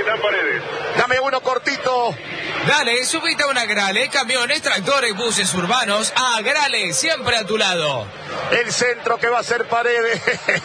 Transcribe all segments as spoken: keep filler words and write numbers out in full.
está Paredes. Dame uno cortito. Dale, subite a una Grale, camiones, tractores, buses urbanos. A Grale, siempre a tu lado. El centro que va a ser Paredes.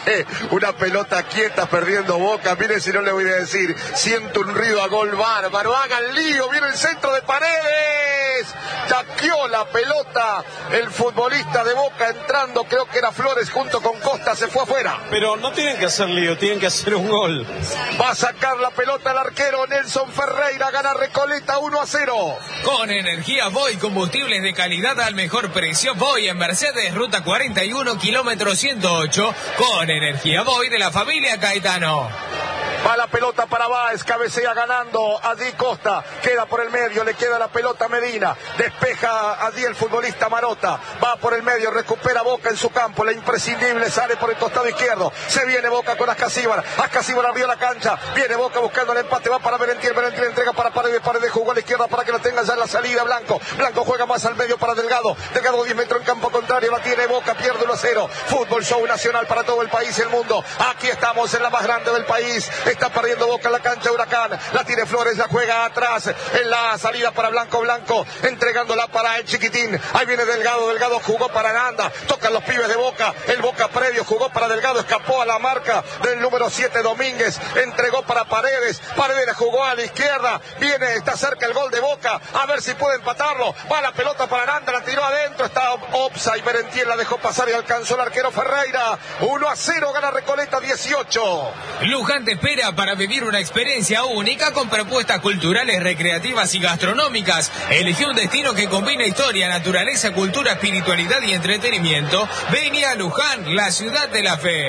Una pelota quieta perdiendo Boca. Miren si no le voy a decir. Siento un ruido a gol bárbaro. Hagan lío. Viene el centro de Paredes. Taqueó la pelota el futbolista de Boca entrando. Creo que era Flores junto con Costa. Se fue afuera. Pero no tienen que hacer lío. Tienen que hacer un gol. Va a sacar la pelota el arquero Nelson Ferreira. Gana Recoleta uno a cero. Con energía Voy, combustibles de calidad al mejor precio. Voy en Mercedes, ruta cuarenta y uno, kilómetro ciento ocho. Con energía Voy de la familia Caetano. Va la pelota para Báez, cabecea ganando allí Costa, queda por el medio, le queda la pelota a Medina, despeja allí el futbolista Marota, va por el medio, recupera Boca en su campo, la imprescindible sale por el costado izquierdo, se viene Boca con Ascasíbar, Ascasíbar abrió la cancha, viene Boca buscando el empate, va para Berentier, Berentier entrega para Paredes, Paredes jugó a la izquierda para que la tenga ya en la salida Blanco, Blanco juega más al medio para Delgado, Delgado diez metros en campo contrario, la tiene Boca, pierde uno a cero, fútbol show nacional para todo el país y el mundo, aquí estamos en la más grande del país. Está perdiendo Boca en la cancha Huracán. La tiene Flores, la juega atrás. En la salida para Blanco, Blanco. Entregándola para el Chiquitín. Ahí viene Delgado. Delgado jugó para Aranda. Tocan los pibes de Boca. El Boca previo jugó para Delgado. Escapó a la marca del número siete Domínguez. Entregó para Paredes. Paredes jugó a la izquierda. Viene, está cerca el gol de Boca. A ver si puede empatarlo. Va la pelota para Aranda. La tiró adentro. Está Opsa y Berentier la dejó pasar y alcanzó el arquero Ferreira. uno a cero gana Recoleta dieciocho. Luján te espera para vivir una experiencia única con propuestas culturales, recreativas y gastronómicas. Elegí un destino que combina historia, naturaleza, cultura, espiritualidad y entretenimiento. Vení a Luján, la ciudad de la fe.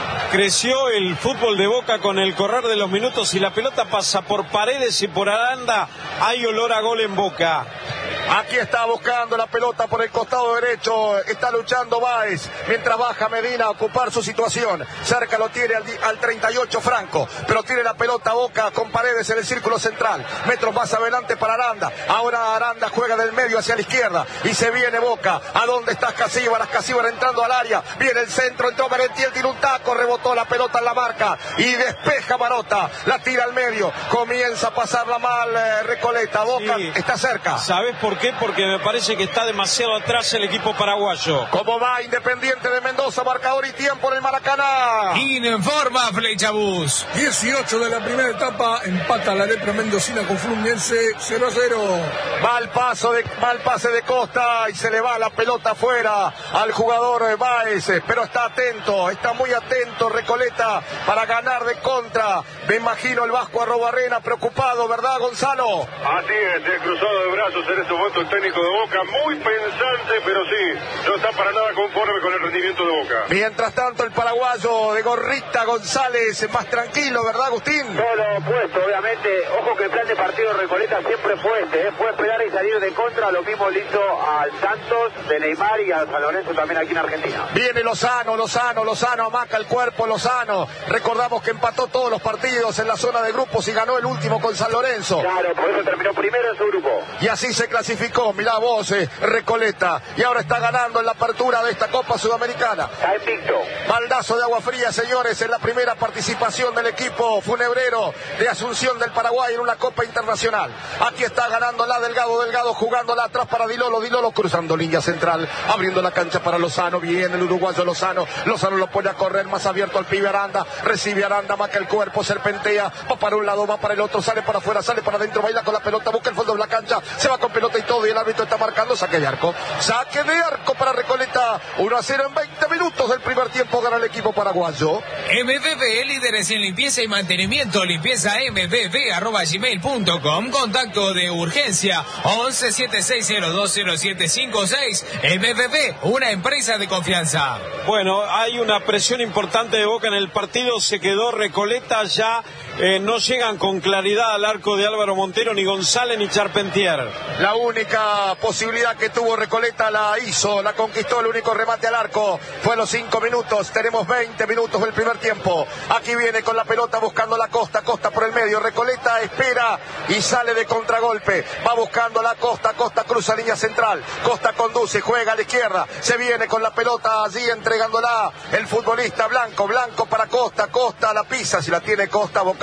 Creció el fútbol de Boca con el correr de los minutos y la pelota pasa por Paredes y por Aranda. Hay olor a gol en Boca. Aquí está buscando la pelota por el costado derecho, está luchando Báez, mientras baja Medina a ocupar su situación, cerca lo tiene al, al treinta y ocho Franco, pero tiene la pelota Boca con Paredes en el círculo central, metros más adelante para Aranda, ahora Aranda juega del medio hacia la izquierda, y se viene Boca, ¿a dónde está Ascasíbar? Ascasíbar entrando al área, viene el centro, entró Merentiel, tiene un taco, rebotó la pelota en la marca, y despeja Marota, la tira al medio, comienza a pasarla mal eh, Recoleta, Boca sí. Está cerca. ¿Sabes por qué? Porque me parece que está demasiado atrás el equipo paraguayo. ¿Cómo va Independiente de Mendoza? Marcador y tiempo en el Maracaná. Informa Flechabús. dieciocho de la primera etapa, empata la lepra mendocina con Fluminense cero a cero. Va el, paso de, va el pase de Costa y se le va la pelota afuera al jugador Báez, pero está atento, está muy atento Recoleta para ganar de contra. Me imagino el Vasco Arrobarrena preocupado, ¿verdad, Gonzalo? Así es, el cruzado de brazos en este momento el técnico de Boca, muy pensante, pero sí, no está para nada conforme con el rendimiento de Boca. Mientras tanto el paraguayo de gorrita González, más tranquilo, ¿verdad, Agustín? Todo lo opuesto, obviamente. Ojo que el plan de partido de Recoleta siempre fue este, ¿eh? Fue esperar y salir de contra, lo mismo le hizo al Santos de Neymar y al San Lorenzo también aquí en Argentina. Viene Lozano, Lozano, Lozano, amaca el cuerpo Lozano. Recordamos que empató todos los partidos en la zona de grupos y ganó el último con San Lorenzo. Claro, por eso terminó primero en su grupo. Y así se clasificó, mirá vos, eh, Recoleta. Y ahora está ganando en la apertura de esta Copa Sudamericana. Está invicto. Baldazo de agua fría, señores, en la primera participación del equipo funebrero de Asunción del Paraguay en una Copa Internacional. Aquí está ganando la Delgado, Delgado jugándola atrás para Dilolo, Dilolo cruzando línea central, abriendo la cancha para Lozano, bien el uruguayo Lozano, Lozano lo pone a correr más abierto al pibe Aranda, recibe Aranda, marca el cuerpo, serpentea, va para un lado, va para el otro, sale para afuera, sale para adentro, baila con la pelota, busca el fondo de la cancha, se va con pelota y todo y el árbitro está marcando saque de arco, saque de arco para Recoleta, uno a cero en veinte minutos del primer tiempo gana el equipo paraguayo. M V B, líderes en limpieza y mantenimiento, limpieza m v b arroba gmail punto com, contacto de urgencia once siete seis cero dos cero siete cinco seis, M V B, una empresa de confianza. Bueno, hay una presión importante de Boca en el partido, se quedó Recoleta ya, eh, no llegan con claridad al arco de Álvaro Montero, ni González ni Charpentier. La única posibilidad que tuvo Recoleta la hizo, la conquistó, el único remate al arco fue a los cinco minutos, tenemos veinte minutos del primer tiempo, aquí viene con la pelota buscando la Costa, Costa por el medio, Recoleta espera y sale de contragolpe, va buscando la Costa, Costa cruza línea central, Costa conduce, juega a la izquierda, se viene con la pelota allí entregándola el futbolista Blanco, Blanco para Costa, Costa la pisa, si la tiene Costa, Boca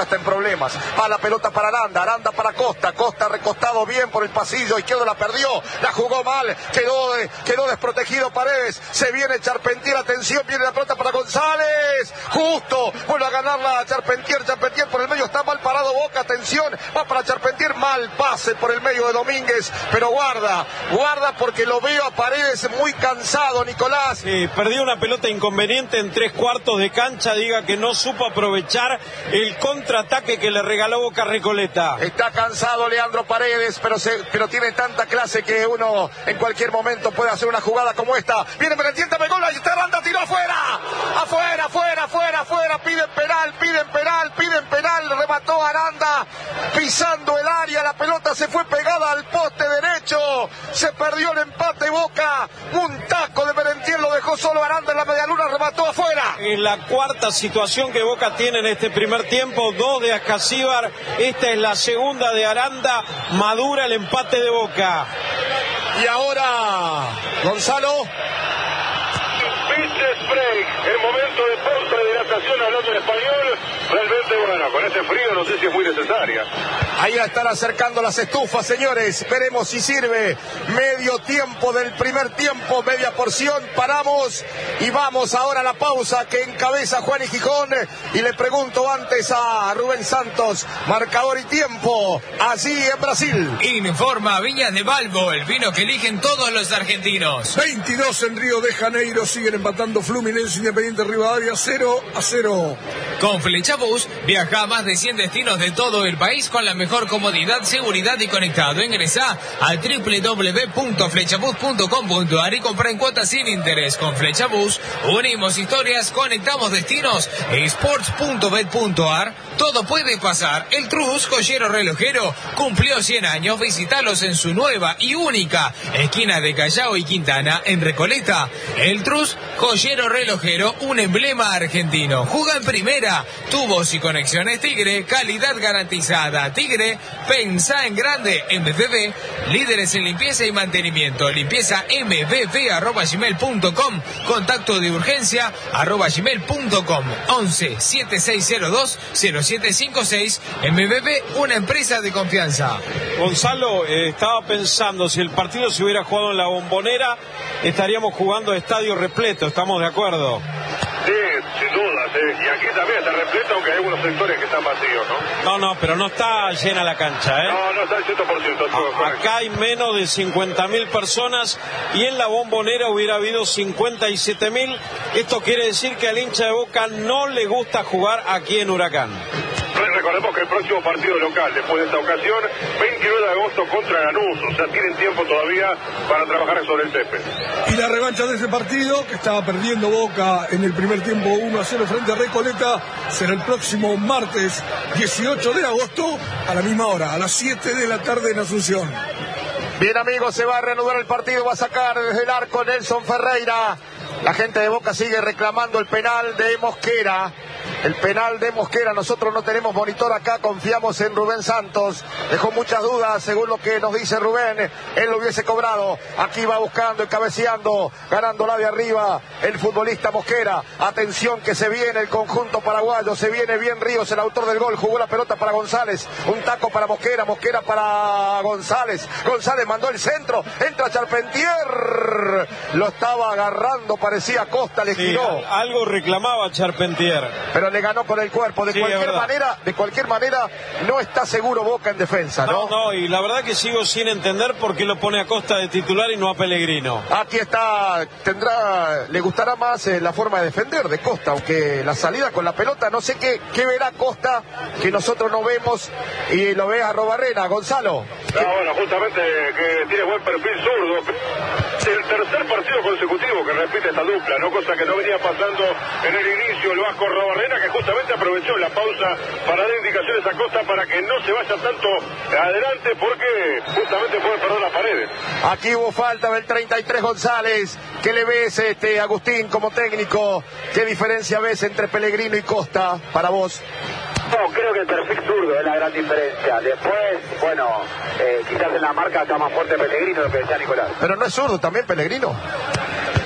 Boca está en problemas. Va la pelota para Aranda, Aranda para Costa, Costa recostado bien por el pasillo izquierdo, la perdió, la jugó mal, quedó, quedó desprotegido Paredes, se viene Charpentier, atención, viene la pelota para González, justo, vuelve a ganarla Charpentier, Charpentier por el medio, está mal parado Boca, atención, va para Charpentier, mal pase por el medio de Domínguez, pero guarda, guarda porque lo veo a Paredes muy cansado, Nicolás. Sí, perdió una pelota inconveniente en tres cuartos de cancha, diga que no supo aprovechar el contraataque que le regaló Boca Recoleta. Está cansado Leandro Paredes, pero, se, pero tiene tanta clase que uno en cualquier momento puede hacer una jugada como esta. Viene Merentiente, pegó la Aranda, tiró afuera, afuera, afuera, afuera, afuera, piden penal, piden penal, piden penal, remató Aranda, pisando el área, la pelota se fue pegada al poste derecho, se perdió el empate Boca, un taco de Merentier lo dejó solo Aranda en la medialuna, remató afuera. Es la cuarta situación que Boca tiene en este primer tiempo, dos de Ascasíbar, esta es la segunda de Aranda, madura el empate de Boca. Y ahora, Gonzalo. Business break, el momento de pausa de hidratación hablando en español, realmente bueno, con este frío no sé si es muy necesaria. Ahí la están acercando las estufas, señores, veremos si sirve. Medio tiempo del primer tiempo, media porción, paramos y vamos ahora a la pausa que encabeza Juan y Gijón. Y le pregunto antes a Rubén Santos, marcador y tiempo, allí en Brasil. Informa Viñas de Balbo, el vino que eligen todos los argentinos. veintidós en Río de Janeiro, siguen empatando Fluminense Independiente Rivadavia cero a cero. Con Flechabús viaja a más de cien destinos de todo el país con la mejor comodidad, seguridad y conectado. Ingresá a doble u doble u doble u punto flechabús punto com punto a r y compra en cuotas sin interés. Con Flechabús unimos historias, conectamos destinos. Sports punto bet punto a r, todo puede pasar. El Trus, joyero relojero, cumplió cien años. Visítalos en su nueva y única esquina de Callao y Quintana en Recoleta. El Trus, joyero relojero, un emblema argentino. Juega en primera, tubos y conexiones Tigre, calidad garantizada. Tigre, pensá en grande. M V B, líderes en limpieza y mantenimiento. Limpieza m v b arroba gmail punto com, contacto de urgencia arroba gmail punto com, once siete seis cero dos cero siete cinco seis. M V B, una empresa de confianza. Gonzalo, eh, estaba pensando, si el partido se hubiera jugado en la Bombonera, estaríamos jugando a estadio repleto, ¿estamos de acuerdo? Sí, sin duda, sí. Y aquí también está repleto, aunque hay algunos sectores que están vacíos, ¿no? No, no, pero no está llena la cancha, ¿eh? No, no está al ciento por ciento. A, acá hay menos de cincuenta mil personas y en la Bombonera hubiera habido cincuenta y siete mil. Esto quiere decir que al hincha de Boca no le gusta jugar aquí en Huracán. Recordemos que el próximo partido local, después de esta ocasión, veintinueve de agosto contra Lanús, o sea, tienen tiempo todavía para trabajar sobre el césped. Y la revancha de ese partido, que estaba perdiendo Boca en el primer tiempo uno a cero frente a Recoleta, será el próximo martes dieciocho de agosto a la misma hora, a las siete de la tarde en Asunción. Bien, amigos, se va a reanudar el partido, va a sacar desde el arco Nelson Ferreira. La gente de Boca sigue reclamando el penal de Mosquera. El penal de Mosquera, nosotros no tenemos monitor acá, confiamos en Rubén Santos. Dejó muchas dudas, según lo que nos dice Rubén, él lo hubiese cobrado. Aquí va buscando, cabeceando, ganándola de arriba el futbolista Mosquera. Atención que se viene el conjunto paraguayo, se viene bien Ríos, el autor del gol, jugó la pelota para González. Un taco para Mosquera, Mosquera para González. González mandó el centro, entra Charpentier. Lo estaba agarrando, parecía Costa, le sí, giró. Algo reclamaba Charpentier. Pero le ganó con el cuerpo. De sí, cualquier manera, de cualquier manera, no está seguro Boca en defensa, ¿no? No, no, y la verdad que sigo sin entender por qué lo pone a Costa de titular y no a Pellegrino. Aquí está, tendrá, le gustará más eh, la forma de defender de Costa, aunque la salida con la pelota, no sé qué, qué verá Costa que nosotros no vemos y lo ve a Robarrena, Gonzalo. No, bueno, justamente que tiene buen perfil zurdo. El tercer partido consecutivo que repite esta dupla, ¿no? Cosa que no venía pasando en el inicio el Vasco Robarrena, que justamente aprovechó la pausa para dar indicaciones a Costa para que no se vaya tanto adelante, porque justamente puede perder las paredes. Aquí hubo falta del treinta y tres González. ¿Qué le ves, este Agustín, como técnico? ¿Qué diferencia ves entre Pellegrino y Costa para vos? No, creo que el perfil zurdo es la gran diferencia. Después, bueno, eh, quizás en la marca está más fuerte Pellegrino, lo que decía Nicolás. Pero no es zurdo también Pellegrino.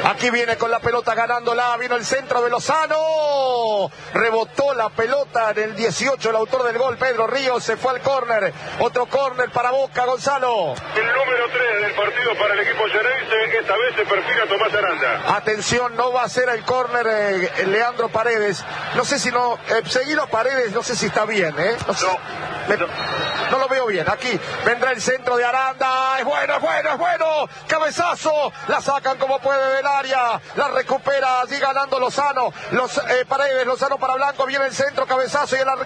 Aquí viene con la pelota ganándola, vino el centro de Lozano, rebotó la pelota en el dieciocho, el autor del gol, Pedro Ríos, se fue al córner, otro córner para Boca, Gonzalo. El número tres del partido para el equipo Xereyse, esta vez se perfila Tomás Aranda. Atención, no va a ser el córner eh, Leandro Paredes, no sé si no, eh, seguido a Paredes, no sé si está bien, ¿eh? No, sé, no. Me, no lo veo bien, aquí vendrá el centro de Aranda, es bueno, es bueno, es bueno, cabezazo, la sacan como puede del área, la recupera allí ganando Lozano, los eh, Paredes, Lozano para Blanco, viene el centro, cabezazo y el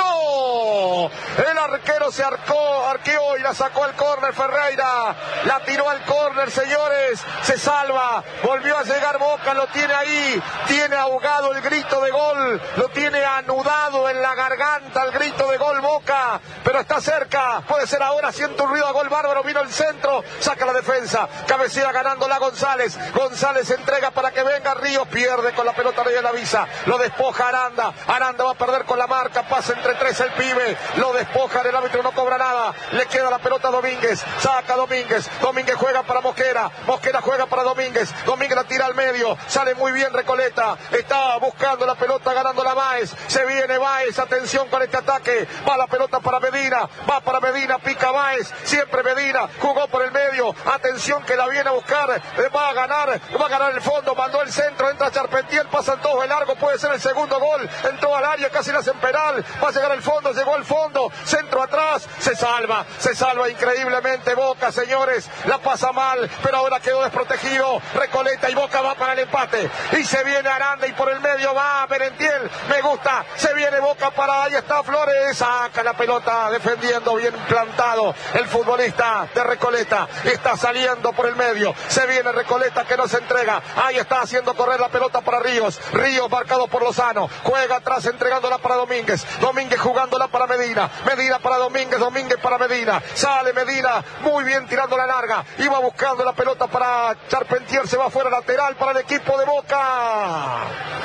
arquero, el arquero se arcó, arqueó y la sacó al córner Ferreira, la tiró al córner, señores, se salva, volvió a llegar Boca, lo tiene ahí, tiene ahogado el grito de gol, lo tiene anudado en la garganta el grito de gol Boca, pero está cerca, puede ser ahora, siente un ruido a gol bárbaro, vino el centro, saca la defensa, cabecea ganándola González, González entrega para que venga Ríos, pierde con la pelota de la visa, lo despoja Aranda, Aranda va a perder con la marca, pasa entre tres el pibe, lo despoja, el árbitro no cobra nada, le queda la pelota a Domínguez, saca Domínguez, Domínguez juega para Mosquera, Mosquera juega para Domínguez, Domínguez la tira al medio, sale muy bien Recoleta, está buscando la pelota ganando la Báez, se viene Báez, atención con este ataque, va la pelota para Medina, va para Medina, pica Báez, siempre Medina, jugó por el medio, atención que la viene a buscar, va a ganar, va a ganar el fondo, mandó el centro, entra Charpentier, pasan todos de largo, puede ser el segundo gol, entró al área, casi la hacen penal, va a llegar al fondo, llegó al fondo, centro atrás, se salva, se salva increíblemente Boca, señores, la pasa mal, pero ahora quedó desprotegido, Recoleta y Boca va para el empate, y se viene Aranda y por el medio va Merentiel, me gusta, se viene Boca para, ahí está Flores, saca la pelota, defendiendo bien plantado, el futbolista de Recoleta, está saliendo por el medio, se viene Recoleta que no se entrega, ahí está haciendo correr la pelota para Ríos, Ríos marcado por Lozano, juega atrás entregándola para Domínguez, Domínguez jugándola para Medina, Medina para Domínguez, Domínguez para Medina, sale Medina, muy bien tirando la larga, iba buscando la pelota para Charpentier, se va fuera lateral para el equipo de Boca.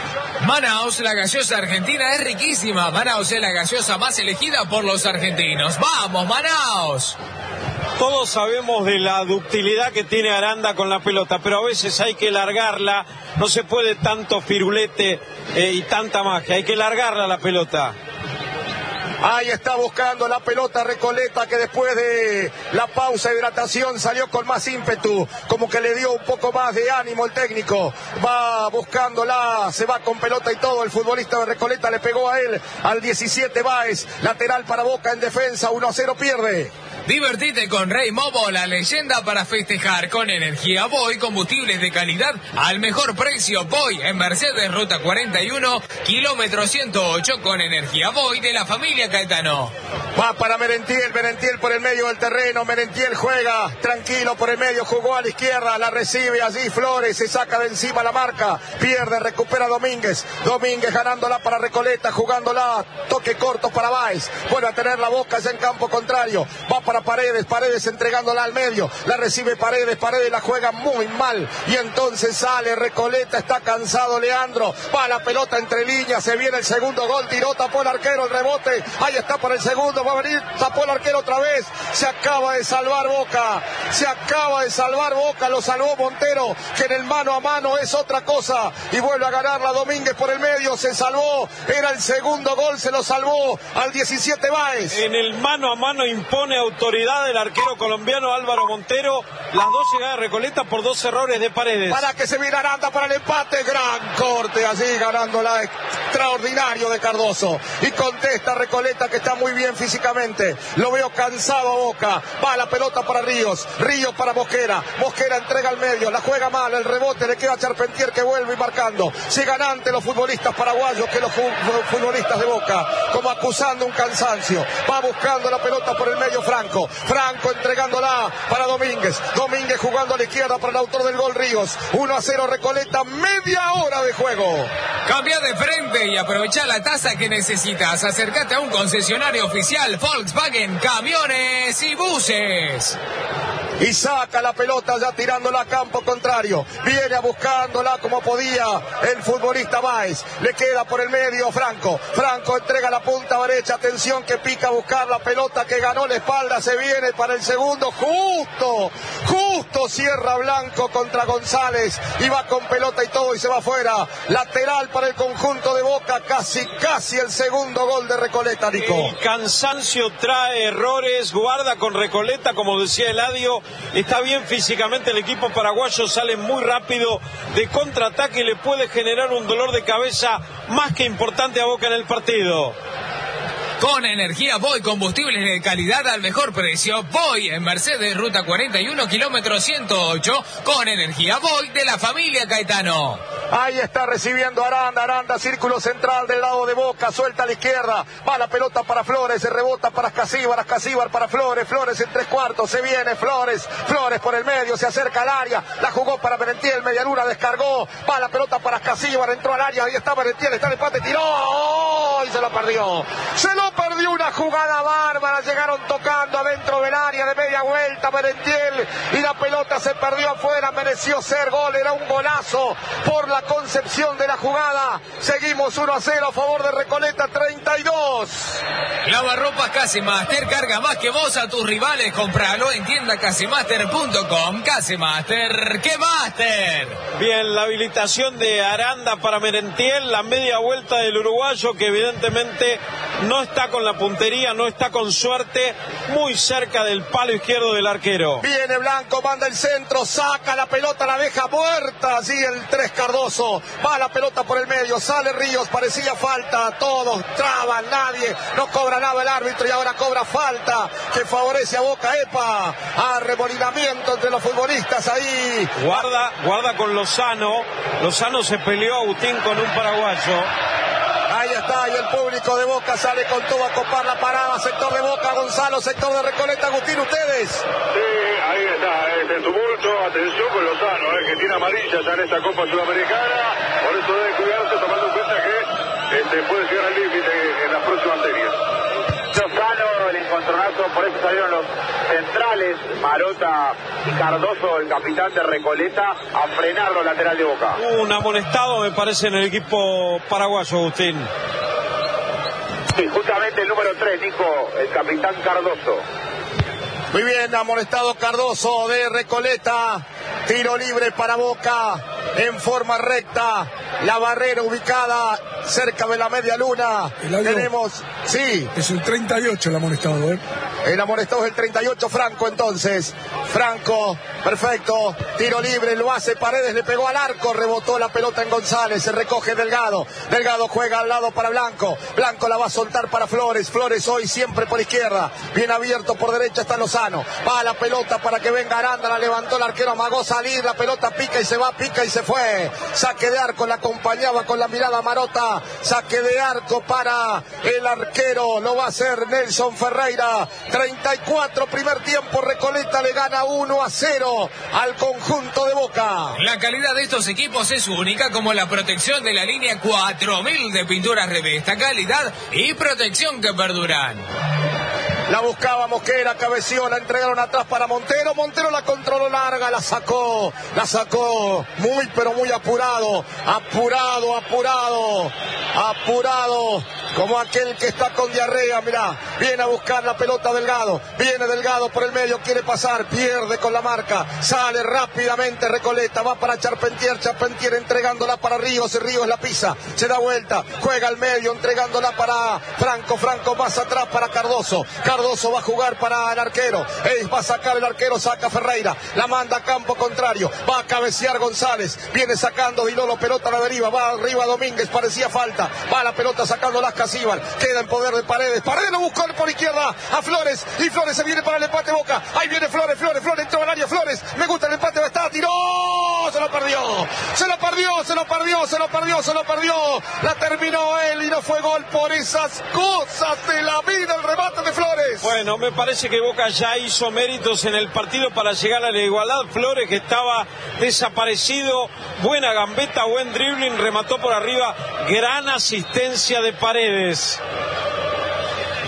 Manaos, la gaseosa argentina es riquísima, Manaos es la gaseosa más elegida por los argentinos, ¡vamos Manaos! Todos sabemos de la ductilidad que tiene Aranda con la pelota, pero a veces hay que largarla, no se puede tanto firulete eh, y tanta magia, hay que largarla la pelota. Ahí está buscando la pelota Recoleta, que después de la pausa de hidratación salió con más ímpetu, como que le dio un poco más de ánimo el técnico, va buscándola, se va con pelota y todo, el futbolista de Recoleta le pegó a él, al diecisiete Báez, lateral para Boca en defensa, uno a cero pierde. Divertite con Rey Mobo, la leyenda para festejar con energía Boy, combustibles de calidad al mejor precio. Boy en Mercedes, ruta cuarenta y uno, kilómetro ciento ocho, con energía Boy de la familia Caetano. Va para Merentiel, Merentiel por el medio del terreno, Merentiel juega tranquilo por el medio, jugó a la izquierda, la recibe allí Flores, se saca de encima la marca, pierde, recupera Domínguez, Domínguez ganándola para Recoleta, jugándola, toque corto para Báez, vuelve a tener la Boca ya en campo contrario, va para Paredes, Paredes entregándola al medio, la recibe Paredes, Paredes la juega muy mal, y entonces sale Recoleta, está cansado Leandro, va la pelota entre líneas, se viene el segundo gol, tiró, tapó el arquero, el rebote, ahí está para el segundo, va a venir, tapó el arquero otra vez, se acaba de salvar Boca, se acaba de salvar Boca, lo salvó Montero, que en el mano a mano es otra cosa, y vuelve a ganarla Domínguez por el medio, se salvó, era el segundo gol, se lo salvó al diecisiete Báez. En el mano a mano impone autoridad del arquero colombiano Álvaro Montero, las dos llegadas de Recoleta por dos errores de Paredes. Para que se viene Aranda para el empate, gran corte allí ganándola, extraordinario de Cardoso, y contesta Recoleta que está muy bien físicamente, lo veo cansado a Boca, va la pelota para Ríos, Ríos para Mosquera, Mosquera entrega al medio, la juega mal, el rebote le queda a Charpentier que vuelve y marcando, sigan ante los futbolistas paraguayos que los futbolistas de Boca, como acusando un cansancio, va buscando la pelota por el medio Franco, Franco entregándola para Domínguez, Domínguez jugando a la izquierda para el autor del gol Ríos, uno a cero Recoleta, media hora de juego. Cambia de frente y aprovecha la tasa que necesitas, acércate a un concesionario oficial Volkswagen Camiones y Buses. y saca la pelota ya tirándola a campo contrario. Viene buscándola como podía el futbolista Báez. Le queda por el medio Franco. Franco entrega la punta derecha. Atención que pica a buscar la pelota que ganó la espalda. Se viene para el segundo. Justo, justo cierra Blanco contra González. Y va con pelota y todo y se va afuera. Lateral para el conjunto de Boca. Casi, casi el segundo gol de Recoleta, Nico. El cansancio trae errores. Guarda con Recoleta, como decía Eladio. Está bien físicamente el equipo paraguayo. Sale muy rápido de contraataque y le puede generar un dolor de cabeza más que importante a Boca en el partido. Con energía Voy, combustibles de calidad al mejor precio. Voy en Mercedes, ruta cuarenta y uno, kilómetro ciento ocho. Con energía Voy de la familia Caetano. Ahí está recibiendo Aranda, Aranda, círculo central del lado de Boca, suelta a la izquierda, va la pelota para Flores, se rebota para Ascasíbar, Ascasíbar para Flores, Flores en tres cuartos, se viene Flores, Flores por el medio, se acerca al área, la jugó para Merentiel, Medialuna descargó, va la pelota para Ascasíbar, entró al área, ahí está Merentiel, está el empate, tiró, ¡oh! Y se lo perdió, se lo perdió, una jugada bárbara, llegaron tocando adentro del área de media vuelta Merentiel, y la pelota se perdió afuera, mereció ser gol, era un golazo por la concepción de la jugada. Seguimos uno a cero a favor de Recoleta, treinta y dos. Lavarropas Casemaster, carga más que vos a tus rivales. Compralo en tienda casemaster punto com. Casemaster, ¡qué máster! Bien, la habilitación de Aranda para Merentiel, la media vuelta del uruguayo que evidentemente no está con la puntería, no está con suerte, muy cerca del palo izquierdo del arquero. Viene Blanco, manda el centro, saca la pelota, la deja muerta, así el tres Cardoso. Va la pelota por el medio, sale Ríos, parecía falta, todos traban, nadie, no cobra nada el árbitro y ahora cobra falta que favorece a Boca. Epa, arremolinamiento entre los futbolistas ahí. Guarda, guarda con Lozano, Lozano se peleó a Agustín con un paraguayo. Ahí está, y el público de Boca sale con todo a copar la parada, sector de Boca, Gonzalo, sector de Recoleta, Agustín, ¿ustedes? Sí, ahí está, este tumulto, atención con Lozano, eh, que tiene amarilla ya en esta Copa Sudamericana, por eso debe cuidarse tomando en cuenta que este, puede llegar al límite en las próximas series. Lozano, el encontronazo, por eso salieron los centrales, Marota y Cardoso, el capitán de Recoleta, a frenar los lateral de Boca. Un amonestado me parece en el equipo paraguayo, Agustín. Sí, justamente el número tres, Nico, el capitán Cardoso. Muy bien, amonestado Cardoso de Recoleta, tiro libre para Boca, en forma recta, la barrera ubicada cerca de la media luna. Tenemos, sí. Es el treinta y ocho el amonestado, ¿eh? El amonestado es el treinta y ocho, Franco entonces. Franco, perfecto, tiro libre, lo hace Paredes, le pegó al arco, rebotó la pelota en González, se recoge Delgado. Delgado juega al lado para Blanco. Blanco la va a soltar para Flores. Flores hoy siempre por izquierda. Bien abierto por derecha está Lozano. Va la pelota para que venga Aranda, la levantó el arquero, amagó salir, la pelota pica y se va, pica y se fue. Saque de arco, la acompañaba con la mirada Marota. Saque de arco para el arquero, lo va a hacer Nelson Ferreira. treinta y cuatro, primer tiempo, Recoleta le gana uno a cero al conjunto de Boca. La calidad de estos equipos es única, como la protección de la línea cuatro mil de pinturas Revesta, calidad y protección que perduran. La buscaba Mosquera, cabeció, la entregaron atrás para Montero. Montero la controló larga, la sacó, la sacó muy pero muy apurado, apurado, apurado, apurado, como aquel que está con diarrea. Mirá, viene a buscar la pelota Delgado, viene Delgado por el medio, quiere pasar, pierde con la marca, sale rápidamente Recoleta, va para Charpentier, Charpentier entregándola para Ríos, Ríos la pisa, se da vuelta, juega al medio, entregándola para Franco, Franco más atrás para Cardoso, Cardoso va a jugar para el arquero, Ey, va a sacar el arquero, saca Ferreira, la manda a campo contrario, va a cabecear González, viene sacando Dilolo, pelota a la deriva, va arriba Domínguez, parecía falta, va la pelota sacando las Casíbar, queda en poder de Paredes, Paredes lo buscó por izquierda a Flores, y Flores se viene para el empate Boca, ahí viene Flores, Flores, Flores, entró al área, Flores, me gusta el empate, está, tiró, se lo perdió, se lo perdió, se lo perdió, se lo perdió, se lo perdió, la terminó él y no fue gol por esas cosas de la vida, el remate de Flores. Bueno, me parece que Boca ya hizo méritos en el partido para llegar a la igualdad. Flores, que estaba desaparecido, buena gambeta, buen dribbling, remató por arriba, gran asistencia de Paredes.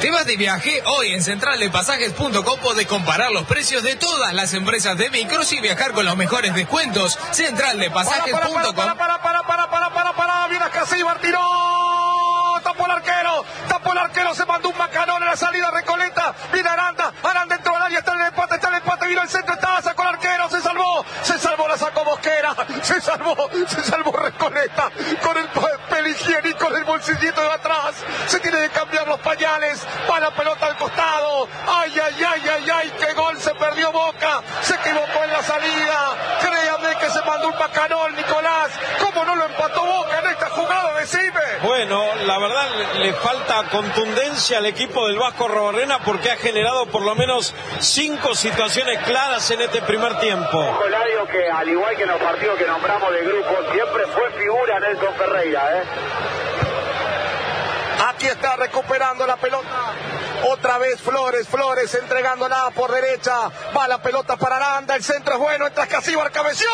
¿Te vas de viaje? Hoy en central de pasajes punto com podés comparar los precios de todas las empresas de micros y viajar con los mejores descuentos. central de pasajes punto com. Para, para, para, para, para, para, para, para, viene Ascasíbar, tiró, tapó el arquero, tapó el arquero, se mandó un macanón en la salida Recoleta, viene Aranda, Aranda entró al área, está en el empate, está en el empate, vino el centro, estaba, sacó el arquero, se salvó, se salvó, la sacó Mosquera, se salvó, se salvó Recoleta, con el papel higiénico del bolsillito de atrás, se tiene que cambiar los pañales, va la pelota al costado, ay, ay, ay, ay, ay, qué gol, se perdió Boca, se equivocó en la salida, créame que se mandó un macanón, Nicolás, ¿cómo no lo empató Boca en esta jugada? Decime. Bueno, la verdad le falta contundencia al equipo del Vasco Arrobarrena porque ha generado por lo menos cinco situaciones claras en este primer tiempo. Eladio, que al igual que en los partidos que nombramos de grupo, siempre fue figura Nelson Ferreira, ¿eh? Aquí está recuperando la pelota. Otra vez Flores, Flores entregándola por derecha. Va la pelota para Aranda, el centro es bueno, entra Ascasíbar, cabeció.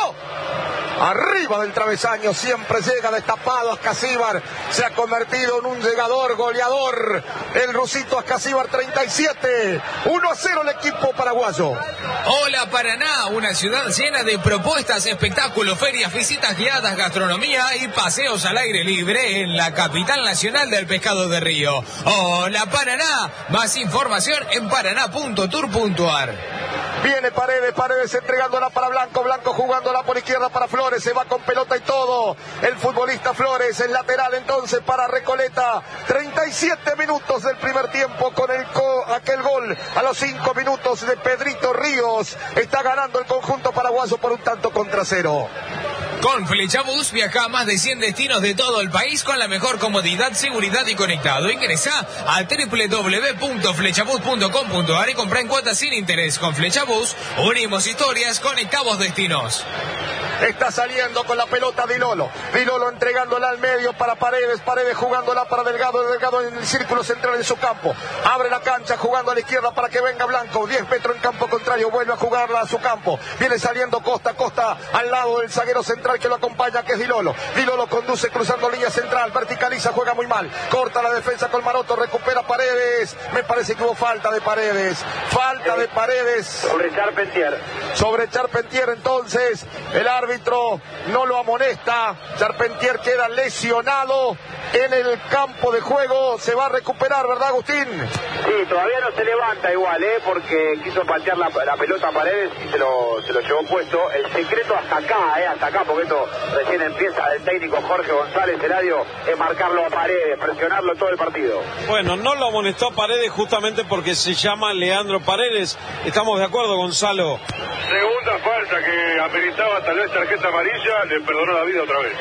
Arriba del travesaño, siempre llega destapado Ascasíbar. Se ha convertido en un llegador, goleador. El rusito Ascasíbar, treinta y siete. uno a cero el equipo paraguayo. Hola Paraná, una ciudad llena de propuestas, espectáculos, ferias, visitas guiadas, gastronomía y paseos al aire libre en la capital nacional del pescado de río. Hola Paraná, más información en paraná punto tour punto ar. Viene Paredes, Paredes entregándola para Blanco, Blanco jugándola por izquierda para Flores, se va con pelota y todo. El futbolista Flores, el lateral entonces para Recoleta. treinta y siete minutos del primer tiempo con el co aquel gol a los cinco minutos de Pedrito Ríos. Está ganando el conjunto paraguayo por un tanto contra cero. Con Flechabús viaja a más de cien destinos de todo el país con la mejor comodidad, seguridad y conectado. Ingresa a doble u doble u doble u punto flechabús punto com punto ar y compra en cuotas sin interés. Con Flechabús unimos historias, conectamos destinos. Está saliendo con la pelota Dilolo. Dilolo entregándola al medio para Paredes. Paredes jugándola para Delgado. Delgado en el círculo central en su campo. Abre la cancha jugando a la izquierda para que venga Blanco. diez metros en campo contrario. Vuelve a jugarla a su campo. Viene saliendo Costa. Costa al lado del zaguero central que lo acompaña, que es Dilolo. Dilolo conduce cruzando línea central. Verticaliza, juega muy mal. Corta la defensa con Maroto. Recupera Paredes. Me parece que hubo falta de Paredes. Falta de Paredes. Sobre Charpentier. Sobre Charpentier entonces. El árbitro árbitro no lo amonesta. Charpentier queda lesionado en el campo de juego. Se va a recuperar, ¿verdad, Agustín? Sí, todavía no se levanta igual, ¿eh? Porque quiso patear la, la pelota a Paredes y se lo, se lo llevó puesto. El secreto hasta acá, ¿eh? Hasta acá, porque esto recién empieza el técnico Jorge González Eladio, es marcarlo a Paredes, presionarlo todo el partido. Bueno, no lo amonestó a Paredes justamente porque se llama Leandro Paredes. ¿Estamos de acuerdo, Gonzalo? Segunda falta que ameritaba tal vez tarjeta amarilla, le perdonó la vida otra vez.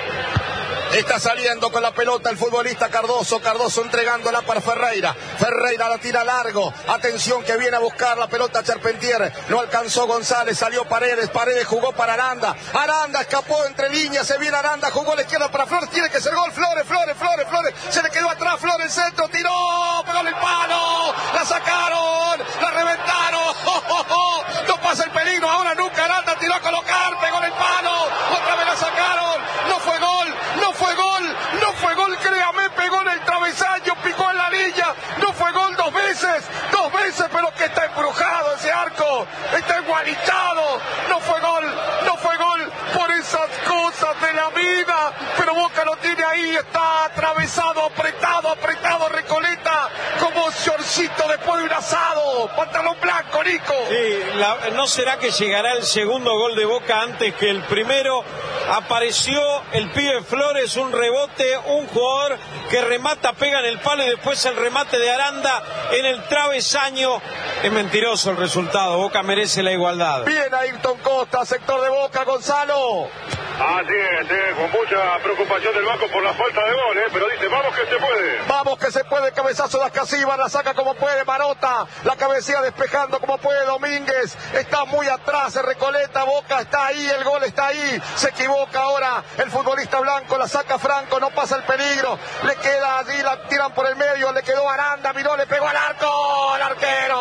Está saliendo con la pelota el futbolista Cardoso. Cardoso entregándola para Ferreira. Ferreira la tira largo. Atención que viene a buscar la pelota Charpentier. No alcanzó González. Salió Paredes. Paredes jugó para Aranda. Aranda escapó entre líneas. Se viene Aranda. Jugó a la izquierda para Flores. Tiene que ser gol. Flores, Flores, Flores, Flores. Se le quedó atrás. Flores el centro. Tiró. Pegó en el palo. La sacaron. La reventaron. ¡Oh, oh, oh! No pasa el peligro. Ahora nunca. Aranda tiró a colocar. Pegó en el palo. Otra vez la sacaron. No fue gol. No fue gol, no fue gol, créame, pegó en el travesaño, picó en la línea, no fue gol dos veces, dos veces, pero que está embrujado ese arco, está igualitado, no fue gol, no fue gol por esas cosas de la vida, pero Boca lo tiene ahí, está atravesado, apretado, apretado, Recoleta, como shortcito después de un asado, pantalón blanco, Nico. Sí, la, ¿no será que llegará el segundo gol de Boca antes que el primero? Apareció el pibe Flores, un rebote, un jugador que remata, pega en el palo y después el remate de Aranda en el travesaño. Es mentiroso el resultado, Boca merece la igualdad. Bien Ayrton Costa, sector de Boca, Gonzalo. Así es, eh, con mucha preocupación del banco por la falta de gol, eh, pero dice, vamos que se puede. Vamos que se puede, cabezazo de Ascasíbar, la saca como puede Marota, la cabecea despejando como puede Domínguez, está muy atrás de Recoleta, Boca está ahí, el gol está ahí, se equivoca ahora el futbolista blanco, la saca Franco, no pasa el peligro, le queda allí, la tiran por el medio, le quedó Aranda, miró, le pegó al arco, el arquero, creo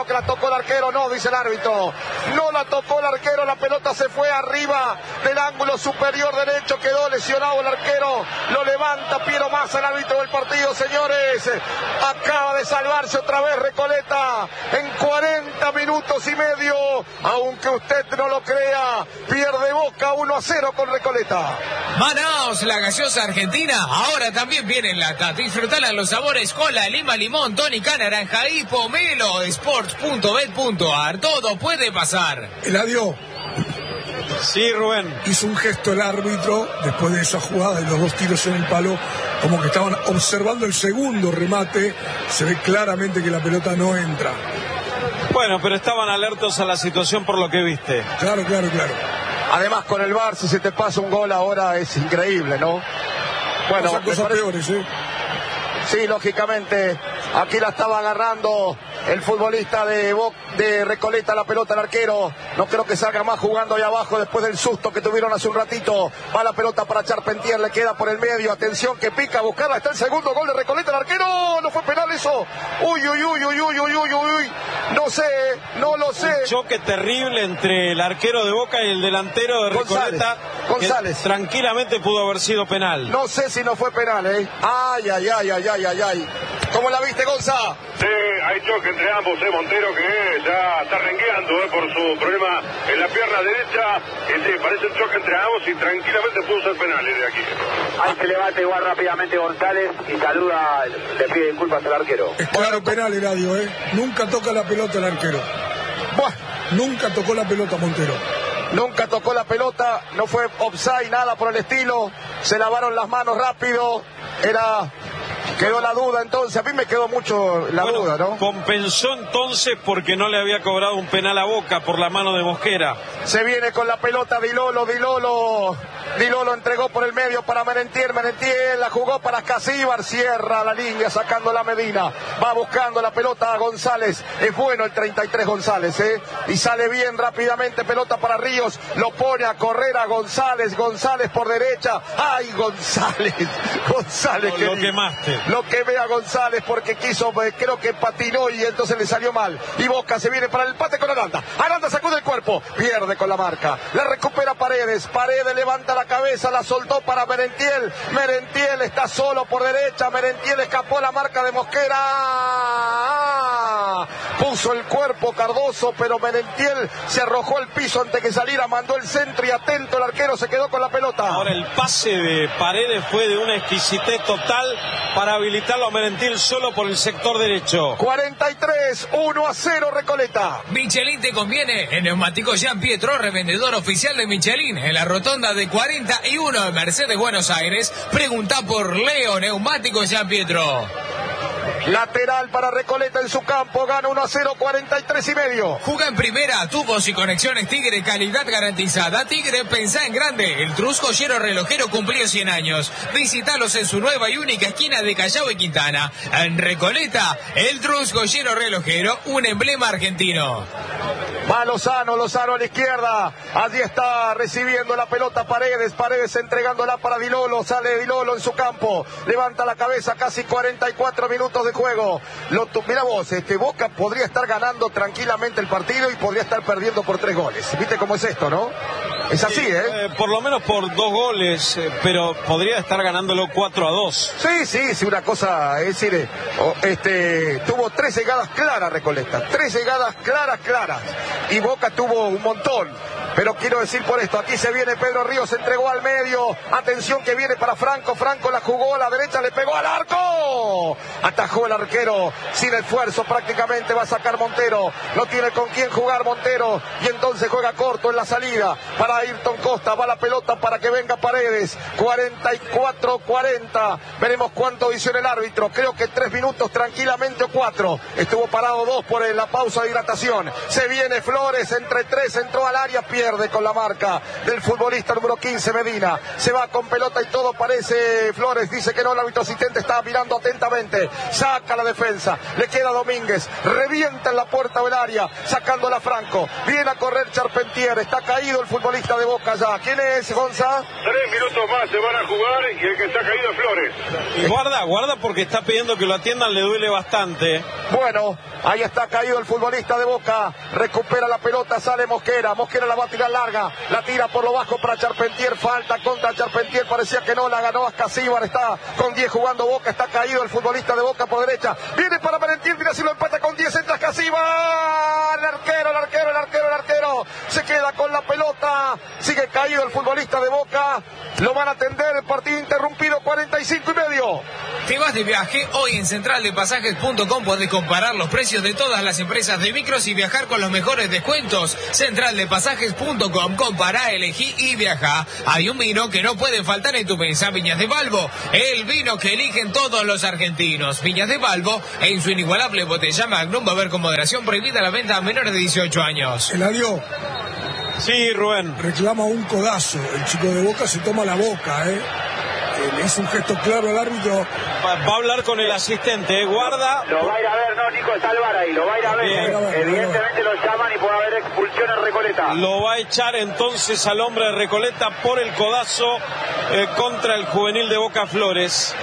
creo que la tocó el arquero, no, dice el árbitro. No la tocó el arquero, la pelota se fue arriba del ángulo superior derecho, quedó lesionado el arquero, lo levanta Piero Massa, el árbitro del partido, señores. Acaba de salvarse otra vez Recoleta en cuarenta minutos y medio, aunque usted no lo crea, pierde Boca uno a cero con Recoleta. Manaos, la gaseosa argentina, ahora también viene en lata. Disfrutala en los sabores cola, lima, limón, tónica, naranja y pomelo. Sports punto bet punto ar, todo puede pasar. Eladio. Sí, Rubén. Hizo un gesto el árbitro después de esa jugada de los dos tiros en el palo, como que estaban observando el segundo remate. Se ve claramente que la pelota no entra. Bueno, pero estaban alertos a la situación por lo que viste. Claro, claro, claro. Además, con el V A R, si se te pasa un gol ahora es increíble, ¿no? Bueno, Pasan cosas parece... peores, ¿eh? Sí, lógicamente, aquí la estaba agarrando el futbolista de, Bo de Recoleta, la pelota al arquero. No creo que salga más jugando ahí abajo después del susto que tuvieron hace un ratito. Va la pelota para Charpentier, le queda por el medio. Atención que pica a buscarla. Está el segundo gol de Recoleta, el arquero. No fue penal eso. Uy, uy, uy, uy, uy, uy, uy, uy. No sé, no lo sé. Un choque terrible entre el arquero de Boca y el delantero de Recoleta. González. González. Tranquilamente pudo haber sido penal. No sé si no fue penal, ¿eh? Ay, ay, ay, ay, ay, ay, ay. ¿Cómo la viste, Gonza? Sí, hay choque entre ambos, eh, Montero que ya está rengueando eh, por su problema en la pierna derecha. Y sí, parece un choque entre ambos y tranquilamente pudo ser penal de aquí. Ahí se levanta igual rápidamente González y saluda, le pide disculpas al arquero. Es claro penal, Eladio, ¿eh? Nunca toca la pelota el arquero. Buah. Nunca tocó la pelota Montero. Nunca tocó la pelota, no fue offside, nada por el estilo. Se lavaron las manos rápido. Era... Quedó la duda entonces, a mí me quedó mucho la bueno, duda, ¿no? Compensó entonces porque no le había cobrado un penal a Boca por la mano de Mosquera. Se viene con la pelota Dilolo, Dilolo, Dilolo entregó por el medio para Merentiel, Merentiel la jugó para Casíbar, cierra la línea sacando la Medina, va buscando la pelota a González, es bueno el treinta y tres González, ¿eh? Y sale bien rápidamente, pelota para Ríos, lo pone a correr a González, González por derecha, ¡ay González! González, Lo, lo quemaste. Lo que ve a González porque quiso, creo que patinó y entonces le salió mal. Y Boca se viene para el empate con Aranda. Aranda sacude el cuerpo, pierde con la marca. La recupera Paredes. Paredes levanta la cabeza, la soltó para Merentiel. Merentiel está solo por derecha. Merentiel escapó la marca de Mosquera. ¡Ah! Puso el cuerpo Cardoso, pero Merentiel se arrojó al piso antes que saliera. Mandó el centro y atento el arquero se quedó con la pelota. Ahora el pase de Paredes fue de una exquisitez total para habilitarlo a Merentiel solo por el sector derecho. cuarenta y tres, uno a cero Recoleta. Michelin te conviene. En Neumático Jean Pietro, revendedor oficial de Michelin, en la rotonda de cuarenta y uno de Mercedes, Buenos Aires. Pregunta por Leo Neumático Jean Pietro. Lateral para Recoleta en su campo, gana uno a cero, cuarenta y tres y medio. Juga en primera, tubos y conexiones Tigre, calidad garantizada. Tigre, pensá en grande. El Trus Joyero Relojero cumplió cien años. Visítalos en su nueva y única esquina de Callao y Quintana. En Recoleta, el Trus Joyero Relojero, un emblema argentino. Va Lozano, Lozano a la izquierda. Allí está recibiendo la pelota Paredes. Paredes entregándola para Dilolo. Sale Dilolo en su campo. Levanta la cabeza, casi cuarenta y cuatro minutos de juego. Lo, mira vos, este Boca podría estar ganando tranquilamente el partido y podría estar perdiendo por tres goles. ¿Viste cómo es esto, no? Es así, ¿eh? eh por lo menos por dos goles, eh, pero podría estar ganándolo cuatro a dos. Sí, sí, sí, una cosa, es decir, eh, oh, este, tuvo tres llegadas claras Recoleta. Tres llegadas claras, claras. Y Boca tuvo un montón. Pero quiero decir por esto, aquí se viene Pedro Ríos, se entregó al medio, atención que viene para Franco, Franco la jugó a la derecha, le pegó al arco, atajó el arquero, sin esfuerzo prácticamente va a sacar Montero, no tiene con quién jugar Montero, y entonces juega corto en la salida, para Ayrton Costa, va la pelota para que venga Paredes, cuarenta y cuatro cuarenta, veremos cuánto hizo el árbitro, creo que tres minutos tranquilamente o cuatro, estuvo parado dos por la pausa de hidratación, se viene Flores, entre tres, entró al área, pierde con la marca del futbolista número quince, Medina. Se va con pelota y todo parece Flores. Dice que no, el árbitro asistente está mirando atentamente. Saca la defensa. Le queda Domínguez. Revienta en la puerta del área. Sacándola Franco. Viene a correr Charpentier. Está caído el futbolista de Boca ya. ¿Quién es, Gonza? Tres minutos más se van a jugar y el que está caído es Flores. Y guarda, guarda porque está pidiendo que lo atiendan, le duele bastante. Bueno, ahí está caído el futbolista de Boca. Recupera la pelota, sale Mosquera. Mosquera la va a tirar larga. La tira por lo bajo para Charpentier. Falta contra Charpentier. Parecía que no, la ganó Ascasíbar. Está con diez jugando Boca. Está caído el futbolista de Boca por derecha. Viene para Merentiel. Mira si lo empata con diez. Entra Ascasíbar. El arquero, el arquero, el arquero, el arquero. Se queda con la pelota. Sigue caído el futbolista de Boca. Lo van a atender. El partido interrumpido. cuarenta y cinco y medio. ¿Te vas de viaje? Hoy en central de pasajes punto com podés comparar los precios de todas las empresas de micros y viajar con los mejores descuentos. central de pasajes punto com, compará, elegí y viaja. Hay un vino que no puede faltar en tu mesa, Viñas de Balbo, el vino que eligen todos los argentinos. Viñas de Balbo, en su inigualable botella Magnum, va a haber con moderación prohibida la venta a menores de dieciocho años. Eladio. Sí, Rubén. Reclama un codazo. El chico de Boca se toma la boca, ¿eh? Le hizo un gesto claro al árbitro. Va, va a hablar con el asistente, ¿eh? Guarda. Lo va a ir a ver, no, Nico, está el V A R ahí, lo va a ir a ver. Bien. Evidentemente lo llaman y puede haber expulsión en Recoleta. Lo va a echar entonces al hombre de Recoleta por el codazo eh, contra el juvenil de Boca Flores.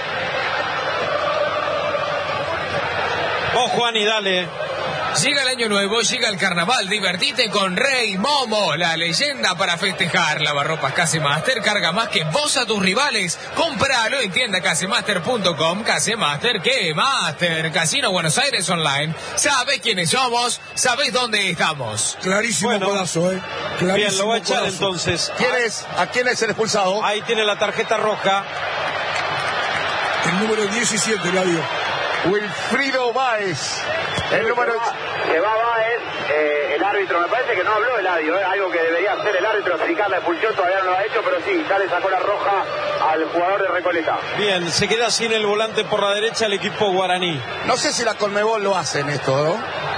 Oh, Juani, dale. Llega el año nuevo, llega el carnaval, divertite con Rey Momo, la leyenda para festejar. Lavarropas Casemaster carga más que vos a tus rivales. Compralo en tienda casemaster punto com. Casemaster, ¿qué? Master, Casino Buenos Aires Online. Sabés quiénes somos, sabés dónde estamos. Clarísimo Bueno, codazo, ¿eh? Clarísimo. Bien, lo va a echar codazo. entonces. ¿Quién es? ¿A quién es el expulsado? Ahí tiene la tarjeta roja. El número diecisiete, Eladio. Wilfrido Báez. El número... Se va Báez, eh, el árbitro, me parece que no habló Eladio, eh, algo que debería hacer el árbitro, explicar la expulsión, todavía no lo ha hecho, pero sí, ya le sacó la roja al jugador de Recoleta. Bien, se queda sin el volante por la derecha el equipo guaraní. No sé si la Conmebol lo hacen esto, ¿no?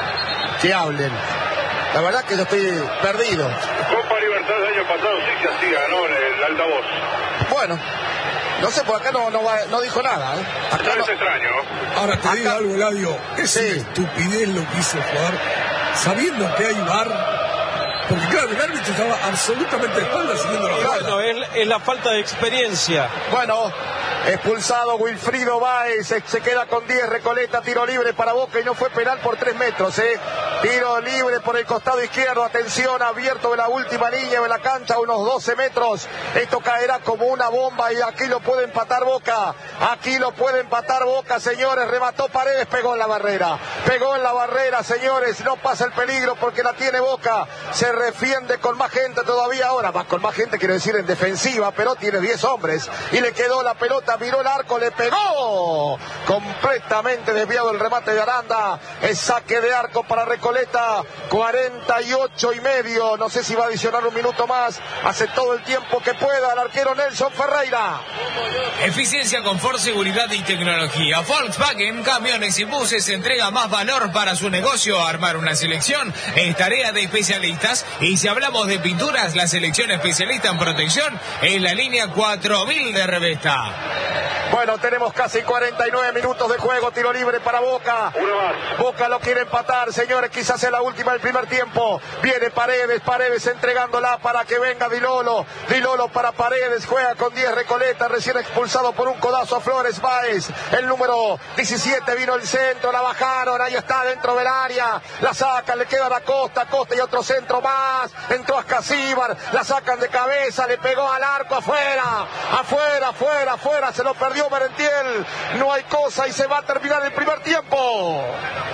Que hablen. La verdad que yo estoy perdido. Copa Libertad del año pasado sí se hacía, ¿no? En el altavoz. Bueno, no sé, por acá no, no, va, no dijo nada, ¿eh? Acá No no... es extraño. Ahora te Acá- digo algo, Eladio. Es Sí. una estupidez lo que hizo el jugador, sabiendo que hay V A R. Porque claro, el árbitro estaba absolutamente de espaldas siguiendo la jugada. Bueno, es, es la falta de experiencia. Bueno, expulsado Wilfrido Báez, se, se queda con diez, Recoleta, tiro libre para Boca y no fue penal por tres metros, ¿eh? Tiro libre por el costado izquierdo, atención, abierto de la última línea de la cancha, unos doce metros. Esto caerá como una bomba y aquí lo puede empatar Boca, aquí lo puede empatar Boca, señores. Remató Paredes, pegó en la barrera, pegó en la barrera, señores, no pasa el peligro porque la tiene Boca, se refiende con más gente todavía ahora, más con más gente quiero decir en defensiva, pero tiene diez hombres y le quedó la pelota, miró el arco, le pegó, completamente desviado el remate de Aranda, es saque de arco para Recoleta, cuarenta y ocho y medio, no sé si va a adicionar un minuto más, hace todo el tiempo que pueda el arquero Nelson Ferreira. Eficiencia, confort, seguridad y tecnología. Volkswagen Camiones y Buses entrega más valor para su negocio. Armar una selección es tarea de especialistas. Y si hablamos de pinturas, la selección especialista en protección es la línea cuatro mil de Revesta. Bueno, tenemos casi cuarenta y nueve minutos de juego, tiro libre para Boca. Uno más. Boca lo quiere empatar, señores, quizás sea la última del primer tiempo. Viene Paredes, Paredes entregándola para que venga Dilolo. Dilolo para Paredes, juega con diez Recoleta, recién expulsado por un codazo a Flores Báez. El número diecisiete vino el centro, la bajaron, ahí está dentro del área. La sacan, le queda a la Costa, Costa y otro centro más. Entró Ascasíbar, la sacan de cabeza, le pegó al arco, afuera, afuera, afuera, afuera, se lo perdió Merentiel. No hay cosa y se va a terminar el primer tiempo.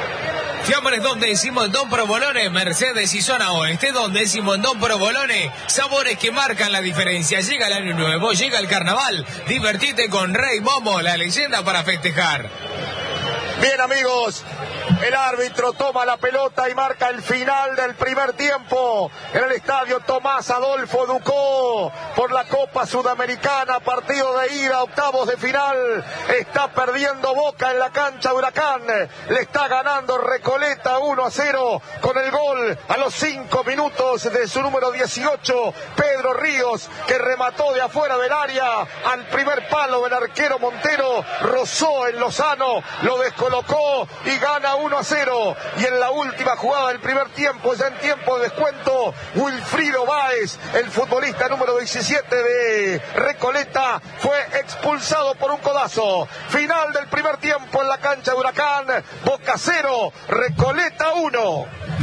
Fiambres Don Décimo en Don Provolone, Mercedes y Zona Oeste. Don Décimo en Don Provolone, sabores que marcan la diferencia. Llega el año nuevo, llega el carnaval. Divertite con Rey Momo, la leyenda para festejar. Bien, amigos, El árbitro toma la pelota y marca el final del primer tiempo en el estadio Tomás Adolfo Ducó por la Copa Sudamericana, partido de ida, octavos de final. Está perdiendo Boca en la cancha de Huracán, le está ganando Recoleta uno a cero con el gol a los cinco minutos de su número dieciocho, Pedro Ríos, que remató de afuera del área al primer palo del arquero Montero, rozó en Lozano, lo descolocó y gana uno a cero. Y en la última jugada del primer tiempo, ya en tiempo de descuento, Wilfrido Báez, el futbolista número diecisiete de Recoleta, fue expulsado por un codazo. Final del primer tiempo en la cancha de Huracán, Boca cero, Recoleta uno.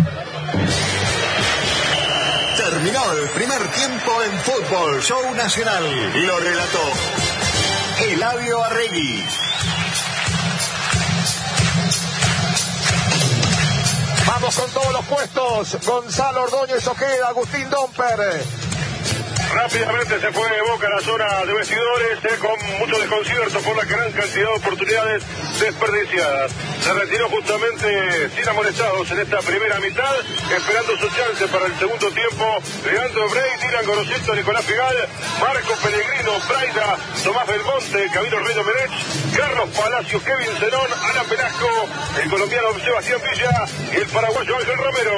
Terminó el primer tiempo en Fútbol Show Nacional. Lo relató Eladio Arregui. Vamos con todos los puestos. Gonzalo Ordóñez Ojeda, Agustín Domper. Rápidamente se fue de Boca a la zona de vestidores, eh, con mucho desconcierto por la gran cantidad de oportunidades desperdiciadas. Se retiró justamente sin amonestados en esta primera mitad, esperando su chance para el segundo tiempo. Leandro Brey, Dylan Gorosito, Nicolás Figal, Marco Pellegrino, Braida, Tomás Belmonte, Camilo Rey Domenech, Carlos Palacios, Kevin Zenón, Ana Pelasco, el colombiano Sebastián Villa y el paraguayo Ángel Romero.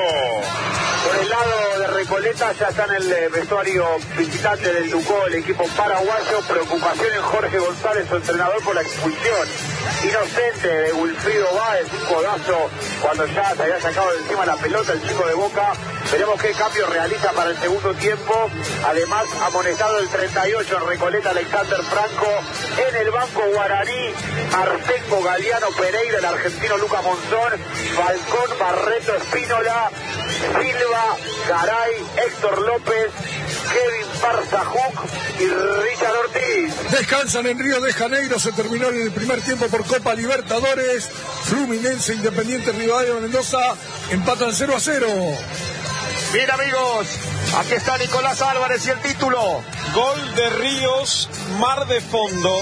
Por el lado de Recoleta ya está en el vestuario visitante del Ducó, el equipo paraguayo. Preocupación en Jorge González, su entrenador, por la expulsión inocente de Wilfrido Báez, un codazo cuando ya se había sacado de encima la pelota el chico de Boca. Veremos qué cambio realiza para el segundo tiempo. Además, amonestado el treinta y ocho en Recoleta, Alexander Franco. En el banco guaraní, Arsengo, Galeano, Pereira, el argentino Luca Monzón, Falcón, Barreto, Espínola, Silva, Garay, Héctor López, Kevin Parzajuk y Richard Ortiz. Descansan en Río de Janeiro. Se terminó en el primer tiempo por Copa Libertadores. Fluminense, Independiente, Rivadavia, Mendoza empatan cero a cero. Bien, amigos, aquí está Nicolás Álvarez y el título. Gol de Ríos, mar de fondo.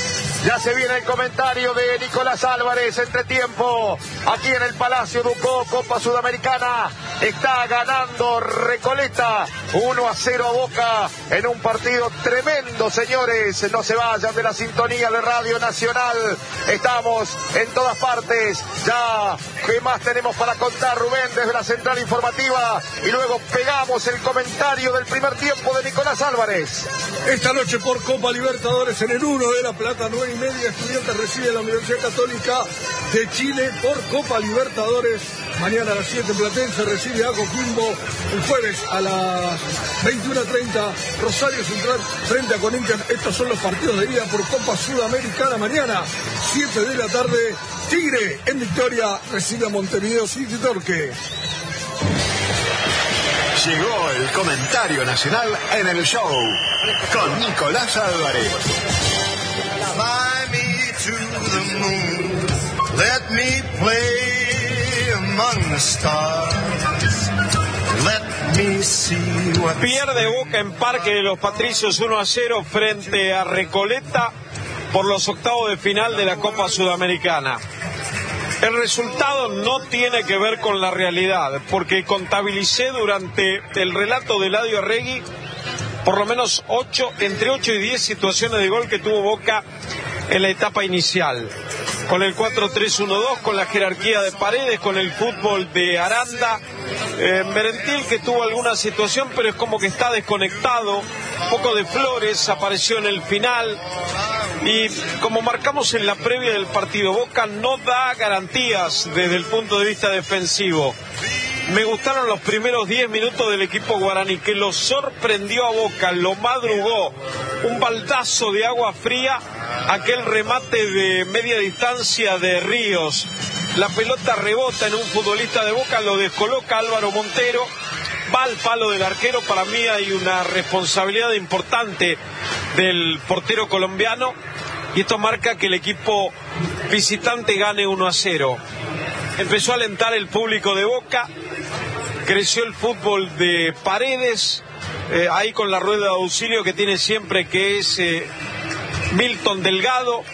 Ya se viene el comentario de Nicolás Álvarez, entretiempo, aquí en el Palacio Ducó, Copa Sudamericana. Está ganando Recoleta uno a cero a Boca en un partido tremendo, señores. No se vayan de la sintonía de Radio Nacional. Estamos en todas partes. Ya, ¿qué más tenemos para contar, Rubén, desde la central informativa? Y luego pegamos el comentario del primer tiempo de Nicolás Álvarez. Esta noche por Copa Libertadores en el uno de La Plata, nueve y media, Estudiantes recibe a la Universidad Católica de Chile por Copa Libertadores. Mañana a las siete Platense recibe a Coquimbo. El jueves a las veintiuna treinta Rosario Central frente a Corinthians. Estos son los partidos de ida por Copa Sudamericana. Mañana, siete de la tarde, Tigre en Victoria recibe a Montevideo City Torque. Llegó el comentario nacional en el show con Nicolás Álvarez. Fly me to the moon, let me play among the stars, let me see what... Pierde Boca en Parque de los Patricios uno a cero frente a Recoleta por los octavos de final de la Copa Sudamericana. El resultado no tiene que ver con la realidad, porque contabilicé durante el relato de Eladio Arregui por lo menos ocho, entre ocho y diez situaciones de gol que tuvo Boca en la etapa inicial. Con el cuatro tres uno dos, con la jerarquía de Paredes, con el fútbol de Aranda. Eh, Merentiel, que tuvo alguna situación, pero es como que está desconectado. Un poco de Flores apareció en el final. Y como marcamos en la previa del partido, Boca no da garantías desde el punto de vista defensivo. Me gustaron los primeros diez minutos del equipo guaraní, que lo sorprendió a Boca, lo madrugó. Un baldazo de agua fría, aquel remate de media distancia de Ríos. La pelota rebota en un futbolista de Boca, lo descoloca Álvaro Montero. Va al palo del arquero. Para mí hay una responsabilidad importante del portero colombiano. Y esto marca que el equipo visitante gane uno a cero. Empezó a alentar el público de Boca. Creció el fútbol de Paredes. Eh, ahí con la rueda de auxilio que tiene siempre, que es eh, Milton Delgado.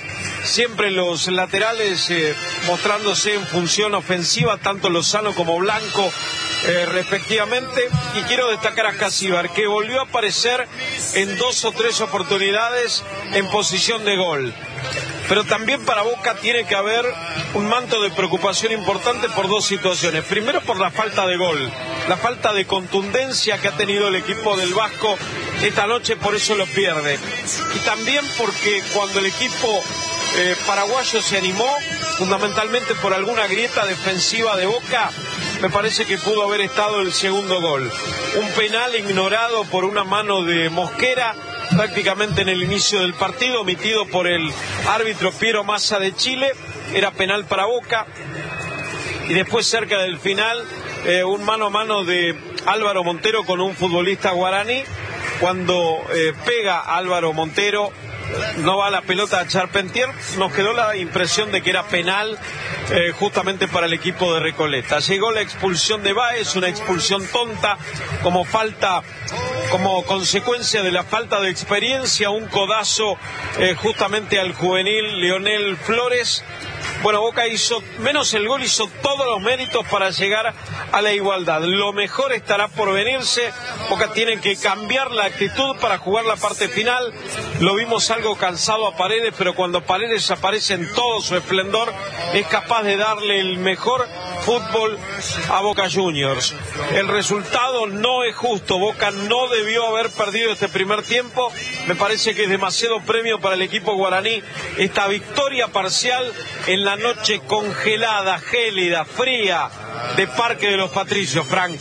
siempre los laterales eh, mostrándose en función ofensiva, tanto Lozano como Blanco eh, respectivamente, y quiero destacar a Casíbar, que volvió a aparecer en dos o tres oportunidades en posición de gol. Pero también para Boca tiene que haber un manto de preocupación importante por dos situaciones. Primero, por la falta de gol, la falta de contundencia que ha tenido el equipo del Vasco esta noche, por eso lo pierde. Y también porque cuando el equipo eh, paraguayo se animó, fundamentalmente por alguna grieta defensiva de Boca, me parece que pudo haber estado el segundo gol. Un penal ignorado por una mano de Mosquera, prácticamente en el inicio del partido, omitido por el árbitro Piero Massa de Chile, era penal para Boca. Y después, cerca del final, eh, un mano a mano de Álvaro Montero con un futbolista guaraní. Cuando eh, pega Álvaro Montero, no va la pelota a Charpentier, nos quedó la impresión de que era penal eh, justamente para el equipo de Recoleta. Llegó la expulsión de Báez, una expulsión tonta, como falta, como consecuencia de la falta de experiencia, un codazo eh, justamente al juvenil Leonel Flores. Bueno, Boca hizo, menos el gol, hizo todos los méritos para llegar a la igualdad. Lo mejor estará por venirse. Boca tiene que cambiar la actitud para jugar la parte final. Lo vimos algo cansado a Paredes, pero cuando Paredes aparece en todo su esplendor, es capaz de darle el mejor fútbol a Boca Juniors. El resultado no es justo. Boca no debió haber perdido este primer tiempo. Me parece que es demasiado premio para el equipo guaraní esta victoria parcial en la noche congelada, gélida, fría de Parque de los Patricios, Frank.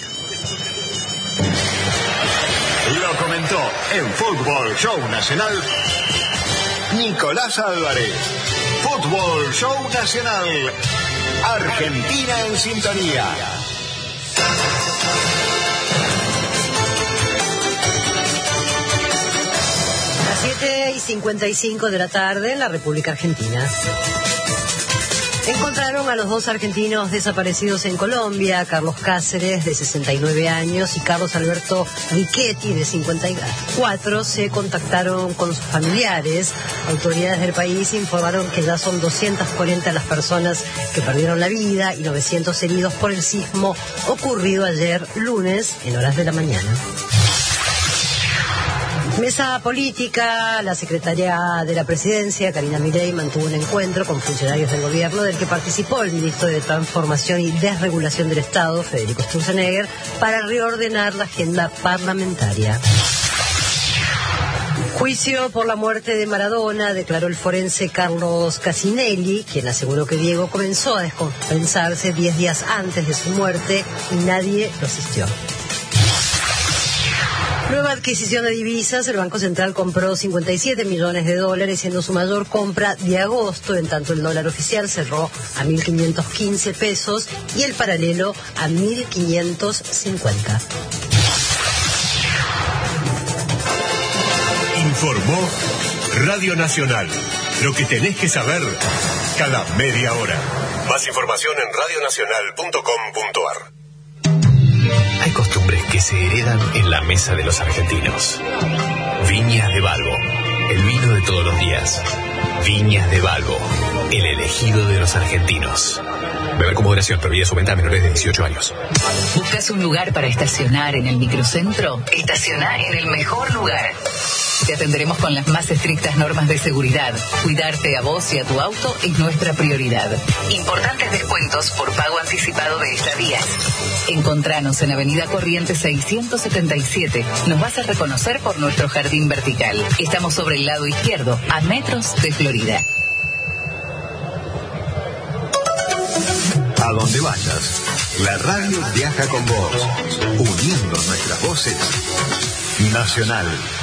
Lo comentó en Fútbol Show Nacional Nicolás Álvarez. Fútbol Show Nacional. Argentina en sintonía. Las siete y cincuenta y cinco de la tarde en la República Argentina. Encontraron a los dos argentinos desaparecidos en Colombia, Carlos Cáceres, de sesenta y nueve años, y Carlos Alberto Riquetti, de cincuenta y cuatro. Se contactaron con sus familiares. Autoridades del país informaron que ya son doscientas cuarenta las personas que perdieron la vida y novecientos heridos por el sismo ocurrido ayer lunes en horas de la mañana. Mesa política, la secretaria de la Presidencia, Karina Milei, mantuvo un encuentro con funcionarios del gobierno del que participó el ministro de Transformación y Desregulación del Estado, Federico Sturzenegger, para reordenar la agenda parlamentaria. Juicio por la muerte de Maradona, declaró el forense Carlos Casinelli, quien aseguró que Diego comenzó a descompensarse diez días antes de su muerte y nadie lo asistió. Nueva adquisición de divisas, el Banco Central compró cincuenta y siete millones de dólares, siendo su mayor compra de agosto, en tanto el dólar oficial cerró a mil quinientos quince pesos y el paralelo a mil quinientos cincuenta. Informó Radio Nacional. Lo que tenés que saber cada media hora. Más información en radio nacional punto com punto a r. Hay costumbres que se heredan en la mesa de los argentinos. Viñas de Balbo, el vino de todos los días. Viñas de Balbo, el elegido de los argentinos. Beber con moderación, prohibida su venta a menores de dieciocho años. ¿Buscas un lugar para estacionar en el microcentro? Estacioná en el mejor lugar. Te atenderemos con las más estrictas normas de seguridad. Cuidarte a vos y a tu auto es nuestra prioridad. Importantes descuentos por pago anticipado de estadías. Encontranos en Avenida Corrientes seiscientos setenta y siete. Nos vas a reconocer por nuestro jardín vertical. Estamos sobre el lado izquierdo, a metros de Florida. A donde vayas, la radio viaja con vos, uniendo nuestras voces. Nacional.